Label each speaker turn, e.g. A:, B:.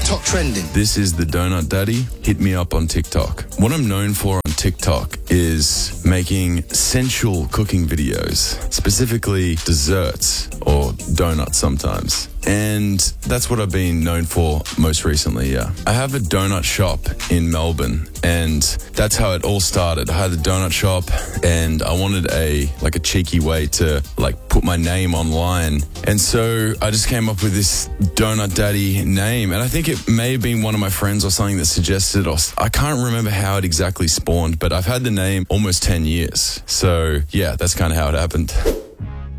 A: TikTok trending.
B: This is the Donut Daddy. Hit me up on TikTok. What I'm known for on TikTok is making sensual cooking videos, specifically desserts or donuts sometimes. And that's what I've been known for most recently, yeah. I have a donut shop in Melbourne, and that's how it all started. I had a donut shop, and I wanted a cheeky way to put my name online. And so I just came up with this Donut Daddy name, and I think it may have been one of my friends or something that suggested, or I can't remember how it exactly spawned, but I've had the name almost 10 years. So yeah, that's kind of how it happened.